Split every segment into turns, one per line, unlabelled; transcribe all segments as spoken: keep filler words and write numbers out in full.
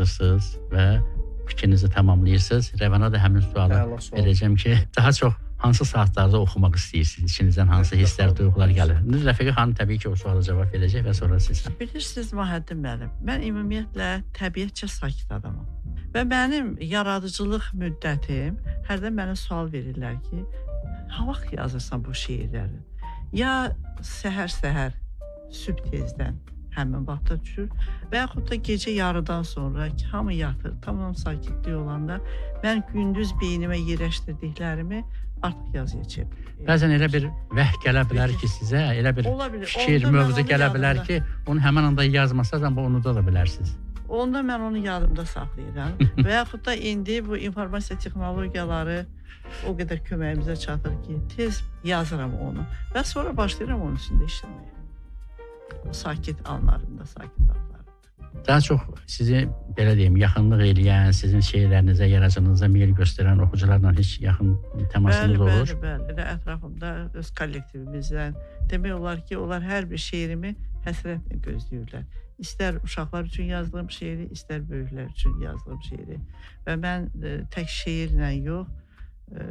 danışırsınız və fikrinizi tamamlayırsınız. Rəvana da həmin sualı verəcəm ki, daha çox hansı saatlarda oxumaq istəyirsiniz? İçinizdən hansı hisslər, duyğular gəlir? Rəfiqə xanım təbii ki, o suala cavab verəcək və sonra siz.
Bilirsiniz, Mahəddin müəllim, mən ümumiyyətlə təbiətcə sakit adamam. Və mənim yaradıcılıq müddətim, hərdən mənə sual verirlər ki, ha vaxt yazırsan bu şeirləri? Ya səhər-səhər, sübh tezdən həmin vaxtda düşür və yaxud da gecə yarıdan sonra ki, hamı yatır, tamam sakitlik olanda mən gündüz beynimə yerləşdirdiklərimi artıq yazıya çevirir.
Bəzən elə bir vəh gələ bilər ki, sizə, elə bir fikir, mövzu gələ bilər ki, onu həmin anda yazmasanız, amma unuda da bilərsiniz.
Onda mən onu yadımda saxlayıram və yaxud da indi bu informasiya texnologiyaları o qədər köməyimizə çatır ki, tez yazıram onu və sonra başlayıram onun üstündə işləməyə. O sakit anlarında, sakit anlarında.
Daha çox sizi, belə deyim, yaxınlıq eləyən, sizin şeirlərinizə, yaradıcılığınıza meyil göstərən oxucularla heç yaxın təmasınız olur?
Bəli, bəli, bəli. Ətrafımda öz kollektivimizdən demək olar ki, onlar hər bir şeirimi həsrətlə gözləyirlər. İstər uşaqlar üçün yazdığım şeiri, istər böyüklər üçün yazdığım şeiri. Və mən e, tək şeirlə yox, e,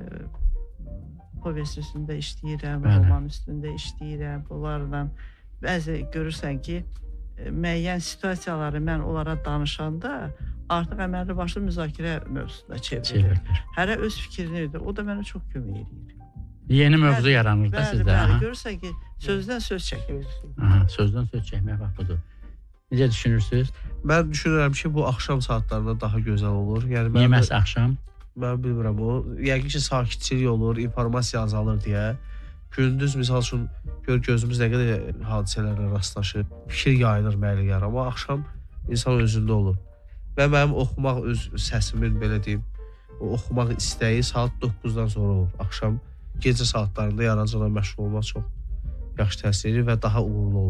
povest üstündə işləyirəm, roman üstündə işləyirəm. Bunlarla bəzi görürsən ki, e, müəyyən situasiyaları mən onlara danışanda artıq əməlli başlı müzakirə mövzusuna çevrilir. Hərə öz fikrini edir. O da mənə çox kömək edir.
Yeni mövzu yaranır da sizdə.
Bəli, görürsən ki, sözdən söz çəkir.
Aha, sözdən söz çəkmək bax budur. Necə düşünürsünüz?
Mən düşünürəm ki, bu axşam saatlarında daha gözəl olur. Yəni
Niyə məhz axşam?
Mən bilmirəm o. Yəqin ki, sakitçilik olur, informasiya azalır deyə. Gündüz misal üçün gör gözümüz nə qədər hadisələrlə rastlaşır. Fikir yayılır müəyyən yer, amma axşam insan özündə olur. Və mənim oxumaq öz səsimin belə deyim, o oxumaq istəyi saat doqquzdan sonra olur. Axşam gecə saatlarında yaradıcılıqla məşğul olmaq çox yaxşı təsir edir və daha uğurlu olur.